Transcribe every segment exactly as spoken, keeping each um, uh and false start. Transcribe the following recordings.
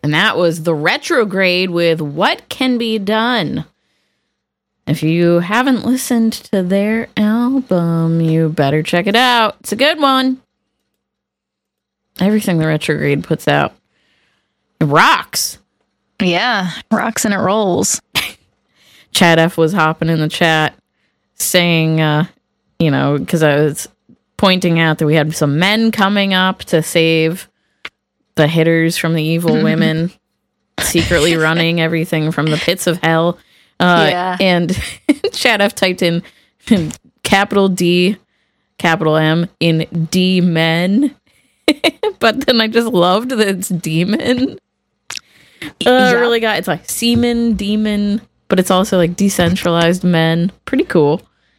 And that was The Retrograde with What Can Be Done. If you haven't listened to their album, you better check it out. It's a good one. Everything The Retrograde puts out, it rocks. Yeah, rocks and it rolls. Chad F was hopping in the chat saying, uh, you know, because I was pointing out that we had some men coming up to save the hitters from the evil women, secretly running everything from the pits of hell. Uh, yeah. And Chad F typed in, in capital D, capital M in D men. But then I just loved that it's demon. Uh, yeah. Really got, it's like semen, demon, but it's also like decentralized men. Pretty cool.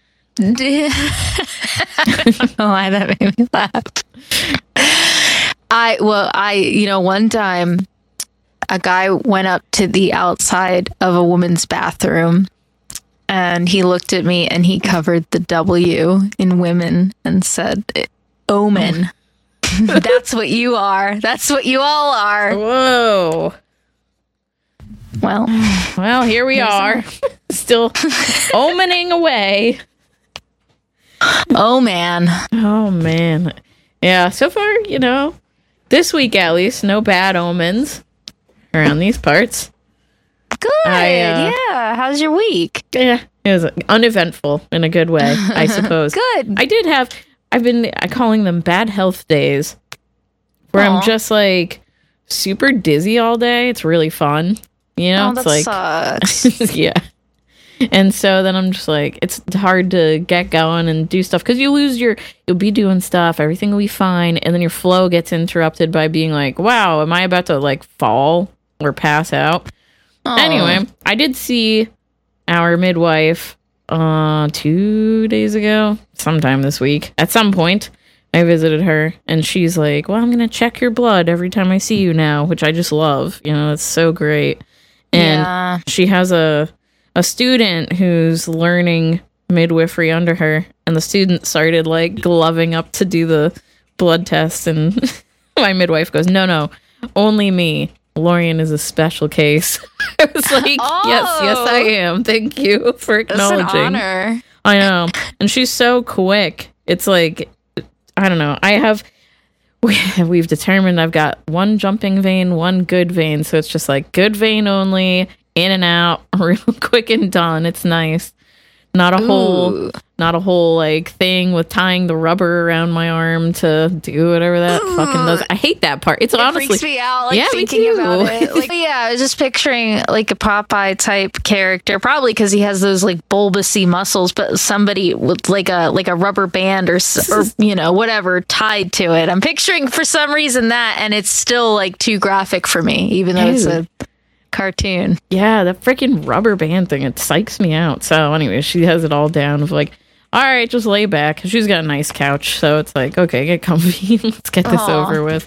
I don't know why that made me laugh. I, well, I, you know, one time a guy went up to the outside of a woman's bathroom and he looked at me and he covered the W in women and said, omen. That's what you are. That's what you all are. Whoa. Well, well, here we are. Still omening away. Oh, man. Oh, man. Yeah, so far, you know, this week at least, no bad omens around these parts. Good. I, uh, yeah. How's your week? Yeah, it was uneventful in a good way, I suppose. Good. I did have, I've been calling them bad health days, where Aww. I'm just like super dizzy all day. It's really fun. You know, oh, it's that like, sucks. Yeah. And so then I'm just like, it's hard to get going and do stuff because you lose your, you'll be doing stuff, everything will be fine. And then your flow gets interrupted by being like, wow, am I about to like fall or pass out? Aww. Anyway, I did see our midwife uh, two days ago, sometime this week. At some point, I visited her and she's like, well, I'm going to check your blood every time I see you now, which I just love. You know, it's so great. And yeah. she has a a student who's learning midwifery under her, and the student started like gloving up to do the blood test, and my midwife goes, no, no, only me. Lorian is a special case. I was like, oh, yes, yes, I am. Thank you for acknowledging. That's an honor. I know. And she's so quick. It's like, I don't know. I have, we, we've determined I've got one jumping vein, one good vein. So it's just like good vein only, in and out, real quick and done. It's nice. Not a Ooh. whole, not a whole like thing with tying the rubber around my arm to do whatever that Ooh. fucking does. I hate that part. It's it honestly freaks me out. Like yeah, thinking me too. about it. Like, yeah, I was just picturing like a Popeye type character, probably because he has those like bulbousy muscles, but somebody with like a like a rubber band or or you know whatever tied to it. I'm picturing for some reason that, and it's still like too graphic for me, even though Ew. it's a cartoon. Yeah, the freaking rubber band thing, it psychs me out. So anyway, she has it all down of like, all right, just lay back. She's got a nice couch, so it's like, okay, get comfy. Let's get this Aww. over with.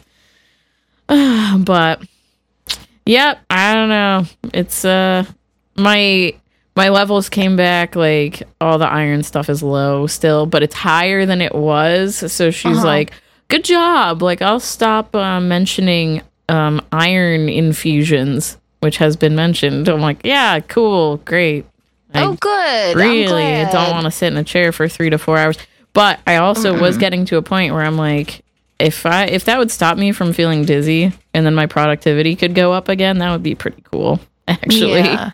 Uh, but yep, I don't know. It's uh my my levels came back, like all the iron stuff is low still, but it's higher than it was. So she's uh-huh. like, good job. Like, I'll stop uh, mentioning um iron infusions, which has been mentioned. I'm like, yeah, cool, great. I oh, good. Really don't want to sit in a chair for three to four hours. But I also mm-hmm. was getting to a point where I'm like, if I if that would stop me from feeling dizzy and then my productivity could go up again, that would be pretty cool, actually. Yeah.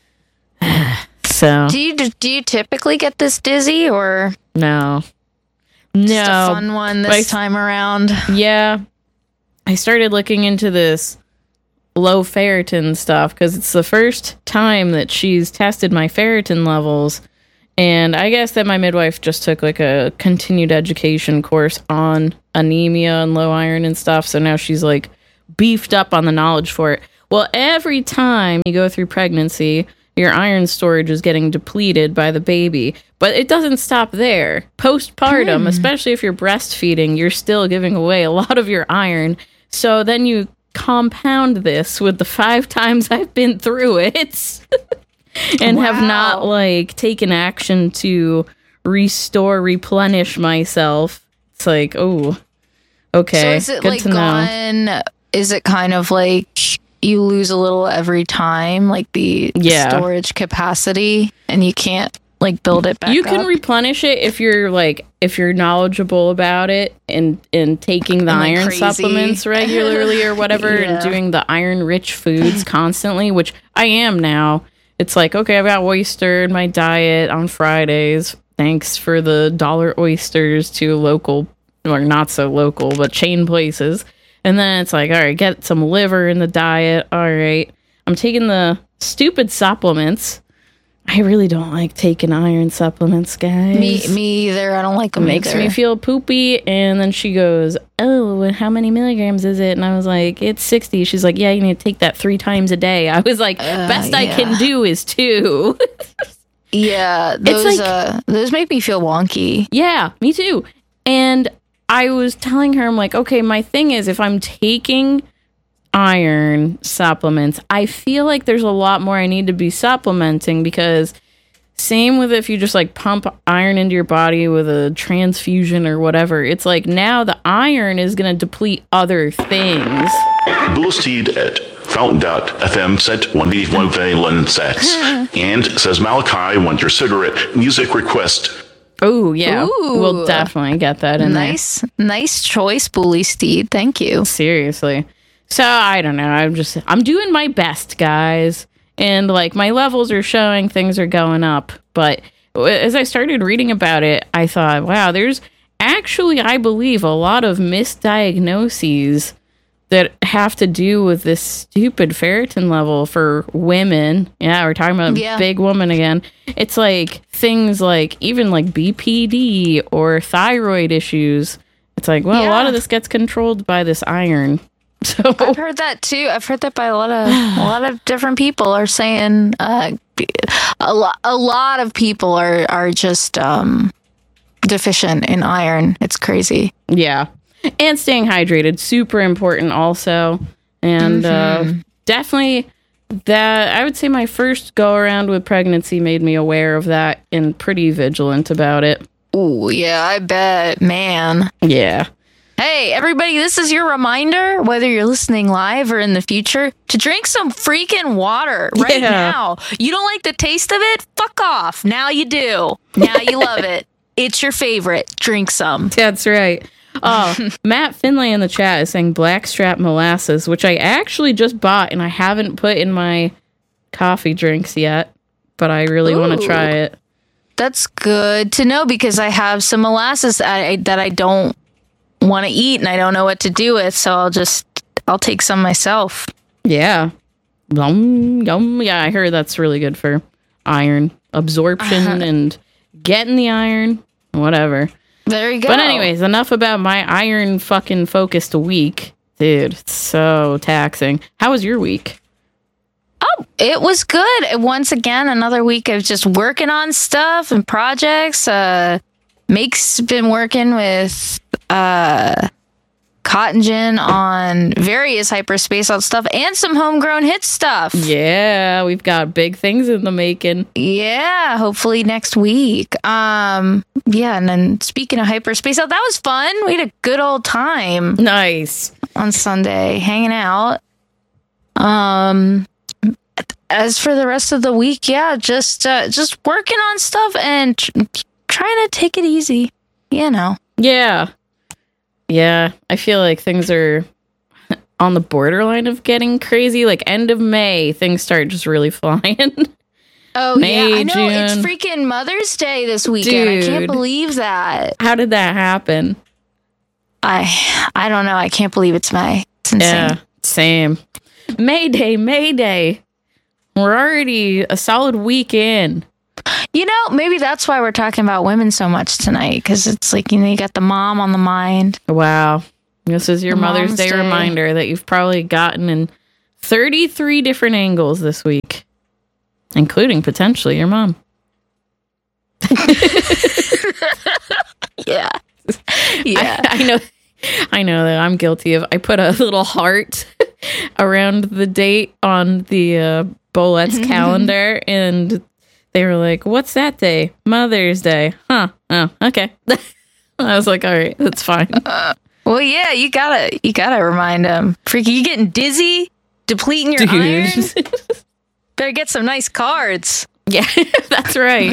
So do you do you typically get this dizzy or no? Just No, a fun one this I, time around. Yeah, I started looking into this low ferritin stuff because it's the first time that she's tested my ferritin levels, and I guess that my midwife just took like a continued education course on anemia and low iron and stuff, so now she's like beefed up on the knowledge for it. Well, every time you go through pregnancy, your iron storage is getting depleted by the baby, but it doesn't stop there. Postpartum, mm. especially if you're breastfeeding, you're still giving away a lot of your iron, so then you compound this with the five times I've been through it and wow. have not like taken action to restore, replenish myself. It's like, oh, okay. So is it good like to gone? Know. Is it kind of like you lose a little every time, like the Yeah. storage capacity, and you can't like build it back You can up. replenish it if you're like if you're knowledgeable about it and and taking the And, like, iron crazy. supplements regularly or whatever and Yeah. doing the iron rich foods constantly, which I am now. It's like, okay, I've got oyster in my diet on Fridays. Thanks for the dollar oysters to local or not so local, but chain places. And then it's like, all right, get some liver in the diet. All right. I'm taking the stupid supplements. I really don't like taking iron supplements, guys. Me, me either. I don't like them. It makes either. me feel poopy. And then she goes, oh, and how many milligrams is it? And I was like, it's sixty. She's like, yeah, you need to take that three times a day. I was like, Uh, best I yeah. can do is two. Yeah, those like- uh, those make me feel wonky. Yeah, me too. And I was telling her, I'm like, okay, my thing is if I'm taking iron supplements, I feel like there's a lot more I need to be supplementing because same with if you just like pump iron into your body with a transfusion or whatever. It's like now the iron is going to deplete other things. Boosted at Fountain dot F M set one D one Valen sets. And says Malachi Winter Cigarette music request. Oh, yeah. Ooh. We'll definitely get that in there. Nice, nice choice, Bully Steed. Thank you. Seriously. So I don't know. I'm just I'm doing my best, guys. And like my levels are showing things are going up. But as I started reading about it, I thought, wow, there's actually, I believe, a lot of misdiagnoses that have to do with this stupid ferritin level for women. Yeah, we're talking about Yeah. big woman again. It's like things like even like B P D or thyroid issues. It's like, well, a lot Yeah. of this gets controlled by this iron. So I've heard that too. I've heard that by a lot of a lot of different people are saying uh, a lot. A lot of people are are just um, deficient in iron. It's crazy. yeah. And staying hydrated, super important also. And uh, definitely that, I would say my first go around with pregnancy made me aware of that and pretty vigilant about it. Ooh, yeah, I bet, man. Yeah. Hey, everybody, this is your reminder, whether you're listening live or in the future, to drink some freaking water right Yeah. now. You don't like the taste of it? Fuck off. Now you do. Now you love it. It's your favorite. Drink some. That's right. Oh, Matt Finlay in the chat is saying blackstrap molasses, which I actually just bought and I haven't put in my coffee drinks yet, but I really want to Ooh. try it. That's good to know because I have some molasses that I, that I don't want to eat and I don't know what to do with. So I'll just, I'll take some myself. Yeah. Yum, yum. Yeah, I heard that's really good for iron absorption Uh-huh. and getting the iron, whatever. There you go. But anyways, enough about my iron fucking focused week. Dude, it's so taxing. How was your week? Oh, it was good. Once again, another week of just working on stuff and projects. Uh, Make's been working with uh, Cotton Gin on various hyperspace out stuff and some homegrown hit stuff. Yeah, we've got big things in the making. Yeah, hopefully next week. Um, yeah, and then speaking of hyperspace out, that was fun. We had a good old time Nice. on Sunday hanging out. Um, as for the rest of the week, yeah, just uh, just working on stuff and tr- trying to take it easy. You know. Yeah. Yeah, I feel like things are on the borderline of getting crazy. Like end of May, things start just really flying. Oh May, yeah, I know. It's June. freaking Mother's Day this weekend. I can't Dude. believe that. How did that happen? I I don't know. I can't believe it's May. It's insane. Yeah, same. Mayday, Mayday. We're already a solid week in. You know, maybe that's why we're talking about women so much tonight, because it's like, you know, you got the mom on the mind. Wow. This is your The Mother's Mom's Day, Day. reminder that you've probably gotten in thirty-three different angles this week, including potentially your mom. Yeah. Yeah. I, I know. I know that I'm guilty of. I put a little heart around the date on the uh, Bolette's calendar, and they were like, "What's that day? Mother's Day, huh? Oh, okay." I was like, "All right, that's fine." Well, yeah, you gotta, you gotta remind him. Freaky, you getting dizzy? depleting your iron. Better get some nice cards. Yeah, that's right.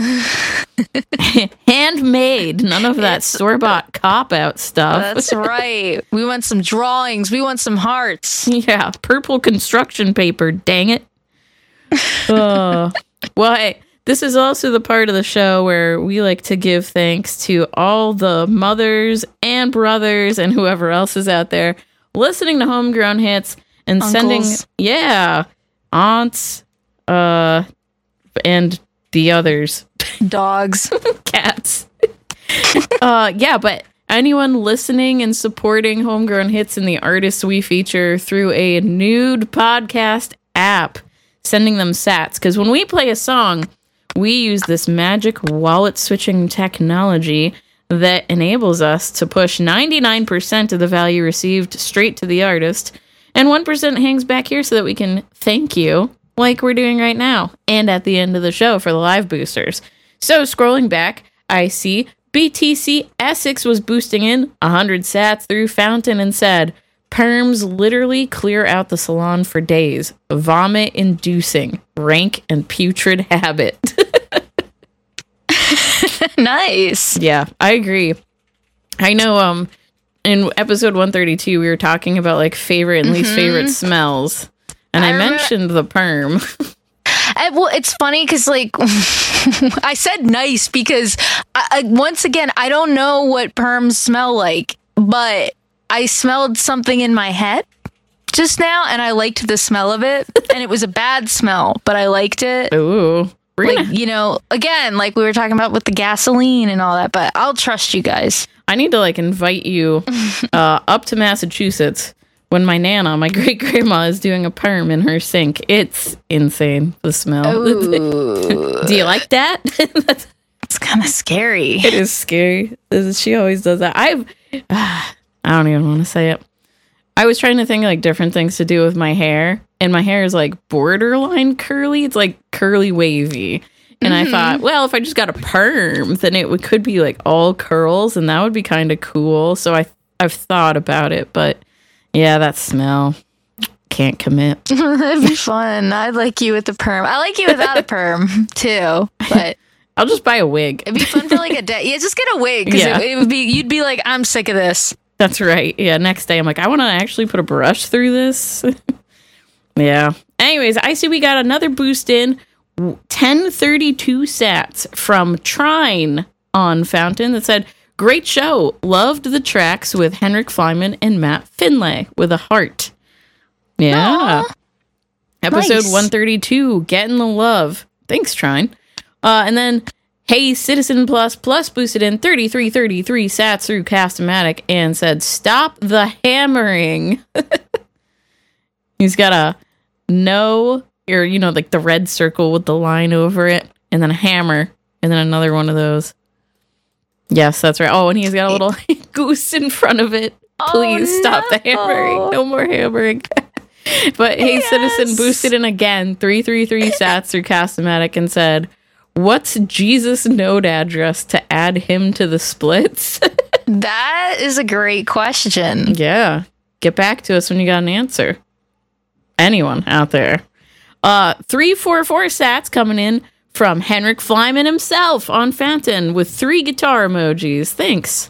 Handmade. None of that store-bought cop-out stuff. That's right. We want some drawings. We want some hearts. Yeah, purple construction paper, dang it. uh, well, hey, this is also the part of the show where we like to give thanks to all the mothers and brothers and whoever else is out there listening to Homegrown Hits and Uncles. sending, yeah, aunts, uh, and the others. Dogs. Cats. uh, yeah, but anyone listening and supporting Homegrown Hits and the artists we feature through a nude podcast app, sending them sats. Because when we play a song, we use this magic wallet switching technology that enables us to push ninety-nine percent of the value received straight to the artist, and one percent hangs back here so that we can thank you like we're doing right now, and at the end of the show for the live boosters. So scrolling back, I see B T C Essex was boosting in one hundred sats through Fountain and said, perms literally clear out the salon for days. Vomit-inducing, rank and putrid habit. Nice. Yeah, I agree. I know um, in episode one thirty-two, we were talking about like favorite and least mm-hmm. favorite smells. And I, I mentioned the perm. I, well, it's funny because, like, I said nice because, I, I, once again, I don't know what perms smell like, but I smelled something in my head just now, and I liked the smell of it. And it was a bad smell, but I liked it. Ooh. Like, Gonna... you know, again, like we were talking about with the gasoline and all that, but I'll trust you guys. I need to, like, invite you uh, up to Massachusetts. When my Nana, my great-grandma, is doing a perm in her sink. It's insane, the smell. Do you like that? It's kind of scary. It is scary. She always does that. I've... Uh, I don't even want to say it. I was trying to think, like, different things to do with my hair. And my hair is, like, borderline curly. It's, like, curly wavy. And mm-hmm. I thought, well, if I just got a perm, then it would, could be, like, all curls. And that would be kind of cool. So I, I've thought about it, but... Yeah, that smell. Can't commit. That'd be fun. I'd like you with the perm. I like you without a perm, too. But I'll just buy a wig. It'd be fun for like a day. Yeah, just get a wig. Because yeah. it, it would be, you'd be like, I'm sick of this. That's right. Yeah, next day I'm like, I want to actually put a brush through this. Yeah. Anyways, I see we got another boost in. ten thirty-two sats from Trine on Fountain that said, great show. Loved the tracks with Henrik Flyman and Matt Finlay with a heart. Yeah. Aww. Episode nice. one thirty-two, getting the love. Thanks, Trine. Uh, and then, Hey Citizen Plus Plus boosted in thirty-three thirty-three sats through Cast-O-Matic and said, stop the hammering. He's got a no, or, you know, like the red circle with the line over it, and then a hammer, and then another one of those. Yes, that's right. Oh, and he's got a little goose in front of it. Please oh, stop no. the hammering. No more hammering. But Hey yes. Citizen boosted in again, three three three sats through Cast-O-Matic and said, what's Jesus' node address to add him to the splits? That is a great question. Yeah. Get back to us when you got an answer. Anyone out there. Uh, three four four sats coming in from Henrik Flyman himself on Fountain with three guitar emojis. Thanks.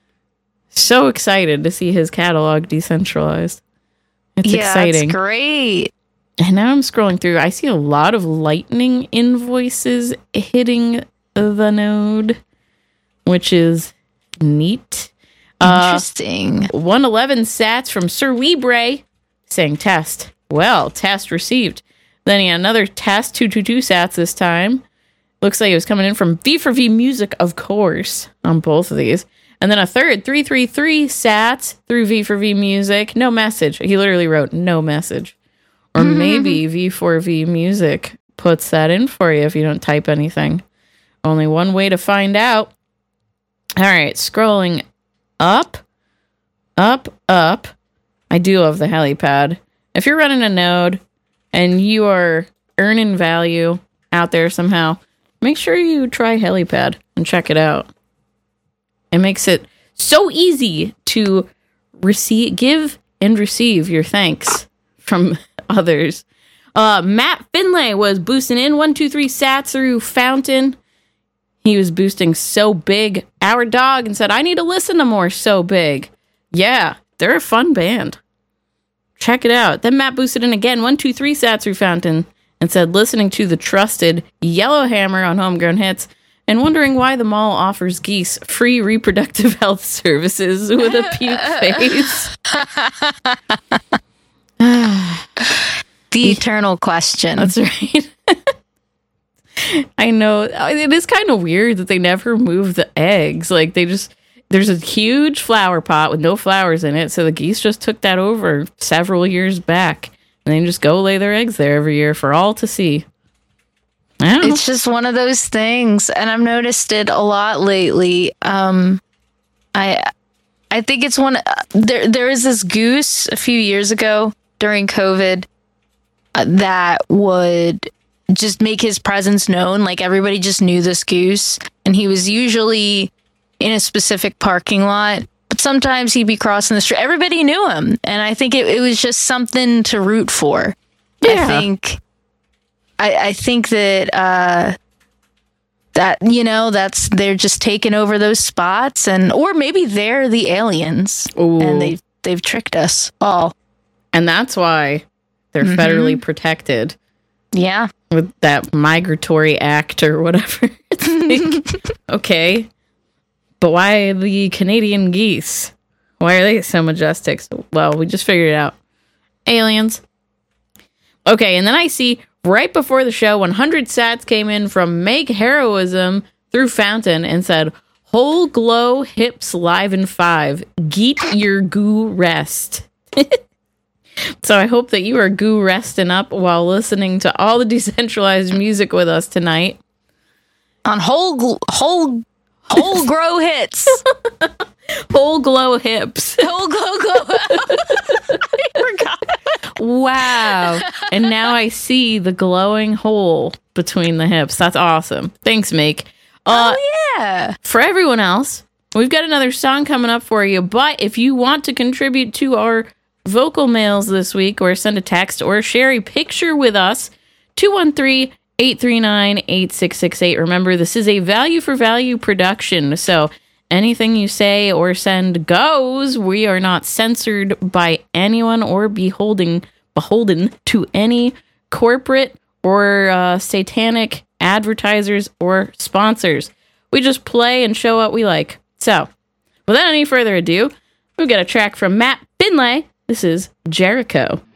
So excited to see his catalog decentralized. It's yeah, exciting. It's great. And now I'm scrolling through. I see a lot of Lightning invoices hitting the node, which is neat. Interesting. Uh, one eleven sats from Sir Weebre saying test. Well, test received. Then he had another test, two twenty-two sats this time. Looks like it was coming in from V four V Music, of course, on both of these. And then a third, three three three sats through V four V Music. No message. He literally wrote no message. Or maybe V four V Music puts that in for you if you don't type anything. Only one way to find out. All right, scrolling up, up, up. I do love the helipad. If you're running a node and you are earning value out there somehow, make sure you try helipad and check it out. It makes it so easy to receive, give and receive your thanks from others. Uh, Matt Finlay was boosting in one two three sat through Fountain. He was boosting So Big, Our Dog, and said, I need to listen to more So Big. Yeah, they're a fun band. Check it out. Then Matt boosted in again, one two three sat through Fountain, and said, listening to the trusted Yellowhammer on Homegrown Hits, and wondering why the mall offers geese free reproductive health services with a puke face. The eternal question. That's right. I know. It is kind of weird that they never move the eggs. Like, they just, there's a huge flower pot with no flowers in it, so the geese just took that over several years back, and they just go lay their eggs there every year for all to see. I don't know. It's just one of those things, and I've noticed it a lot lately. Um, I I think it's one. There there is this goose a few years ago during COVID uh, that would just make his presence known. Like, everybody just knew this goose, and he was usually in a specific parking lot, but sometimes he'd be crossing the street. Everybody knew him, and I think it, it was just something to root for. Yeah. I think. I, I think that uh, that you know that's they're just taking over those spots, and or maybe they're the aliens. Ooh. And they they've tricked us all. And that's why they're Mm-hmm. federally protected Yeah, with that migratory act or whatever. It's like, okay, but why the Canadian geese? Why are they so majestic? Well, we just figured it out. Aliens. Okay, and then I see right before the show, one hundred sats came in from Meg Heroism through Fountain and said, Whole Glow Hips Live in five. Geet your goo rest. So I hope that you are goo resting up while listening to all the decentralized music with us tonight. on whole gl- whole whole grow hits. Whole Glow Hips. Whole glow glow. I forgot. Wow. And now I see the glowing hole between the hips. That's awesome. Thanks, Make. Uh, Oh yeah. For everyone else, we've got another song coming up for you. But if you want to contribute to our vocal mails this week, or send a text or share a picture with us, two one three, eight three nine, eight six six eight. Remember, this is a value for value production. So anything you say or send goes. We are not censored by anyone or beholding, beholden to any corporate or uh, satanic advertisers or sponsors. We just play and show what we like. So, without any further ado, we've got a track from Matt Finlay. This is Jericho.